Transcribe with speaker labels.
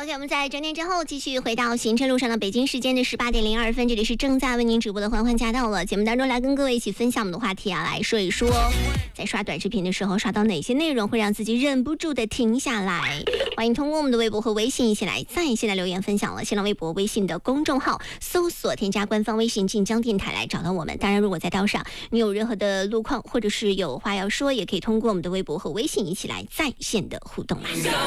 Speaker 1: OK， 我们在整点之后继续回到行车路上的北京时间的18:02，这里是正在为您直播的欢欢驾到了。节目当中来跟各位一起分享我们的话题啊，来说一说在刷短视频的时候刷到哪些内容会让自己忍不住的停下来。欢迎通过我们的微博和微信一起来在线的留言分享了。新浪微博、微信的公众号搜索添加官方微信晋江电台来找到我们。当然，如果在道上你有任何的路况或者是有话要说，也可以通过我们的微博和微信一起来在线的互动啦。